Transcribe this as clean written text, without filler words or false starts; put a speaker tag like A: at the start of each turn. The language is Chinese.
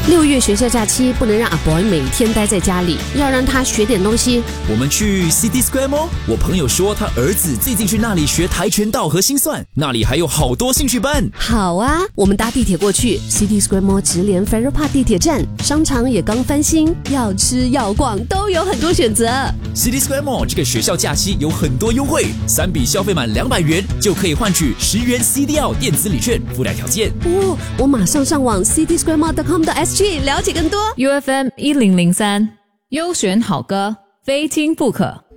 A: 6月学校假期不能让阿 boy 每天待在家里，要让他学点东西。
B: 我们去 City Square Mall， 我朋友说他儿子最近去那里学跆拳道和心算，那里还有好多兴趣班。
A: 好啊，我们搭地铁过去 City Square Mall 直连 Farrer Park 地铁站，商场也刚翻新，要吃要逛都有很多选择。
B: City Square Mall 这个学校假期有很多优惠，3笔消费满200元就可以换取10元 CDL 电子礼券，附带条件。
A: 我马上上网 citysquaremall.com.sg 了解更多。
C: UFM 1003，优选好歌，非听不可。